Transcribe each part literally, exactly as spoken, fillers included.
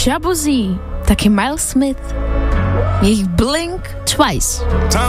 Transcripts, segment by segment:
Shabuzi, taky Miles Smith, jejich Blink Twice.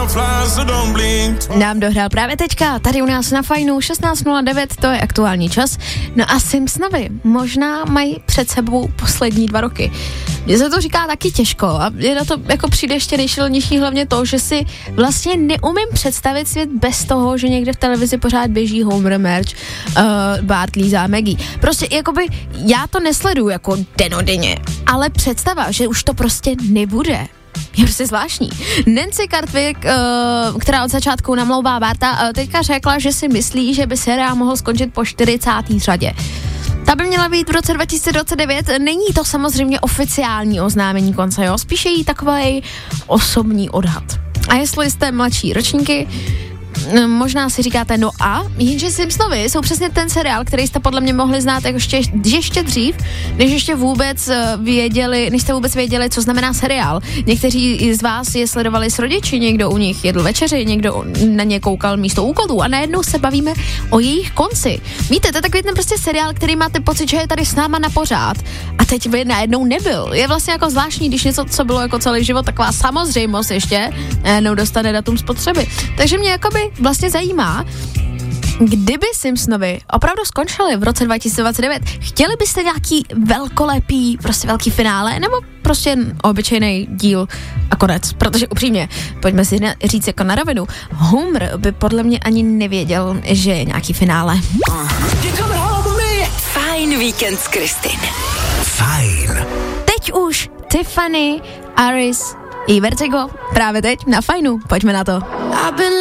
Nám dohrál právě teďka, tady u nás na Fajnu, šestnáct nula devět, to je aktuální čas. No a Simpsonovi možná mají před sebou poslední dva roky. Mně se to říká taky těžko a je na to jako přijde ještě nejšilnější hlavně to, že si vlastně neumím představit svět bez toho, že někde v televizi pořád běží Homer merch, uh, Bart lízá Maggie. Prostě jakoby já to nesleduju jako denodenně, ale představa, že už to prostě nebude, je prostě zvláštní. Nancy Cartwright, uh, která od začátku namlouvá Barta, uh, teďka řekla, že si myslí, že by seriál mohl skončit po čtyřicáté řadě. Ta by měla být v roce dva tisíce dvacet devět, není to samozřejmě oficiální oznámení konce, jo, spíše jí takový osobní odhad. A jestli jste mladší ročníky, možná si říkáte, no a, jenže Simpsonovi jsou přesně ten seriál, který jste podle mě mohli znát ještě, ještě dřív, než ještě vůbec věděli, než jste vůbec věděli, co znamená seriál. Někteří z vás je sledovali s rodiči, někdo u nich jedl večeři, někdo na ně koukal místo úkolů a najednou se bavíme o jejich konci. Víte, to je takový ten prostě seriál, který máte pocit, že je tady s náma na pořád a teď by najednou nebyl. Je vlastně jako zvláštní, když něco, co bylo jako celý život, taková samozřejmost ještě, najednou dostane datum spotřeby. Takže mě jakoby vlastně zajímá, kdyby Simpsonovi opravdu skončili v roce dva tisíce dvacet devět, chtěli byste nějaký velkolepý, prostě velký finále, nebo prostě jen obyčejný díl a konec? Protože upřímně, pojďme si říct jako na rovinu, Homer by podle mě ani nevěděl, že je nějaký finále. Fajn víkend s Kristin. Fajn. Teď už Tiffany, Aris i Vertigo, právě teď na Fajnu, pojďme na to.